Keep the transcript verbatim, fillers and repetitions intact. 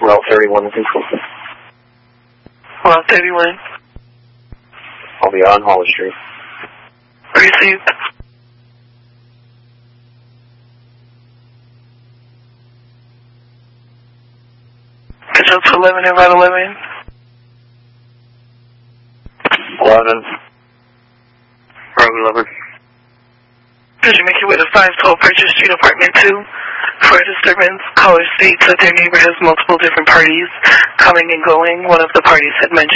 Route thirty-one in control. Route thirty-one. I'll be on Hollis Street. Received. Control to eleven and Route eleven. eleven. Route eleven. Could you make your way to five twelve Purchase Street, Apartment two? For a disturbance, caller states that their neighbor has multiple different parties coming and going. One of the parties had mentioned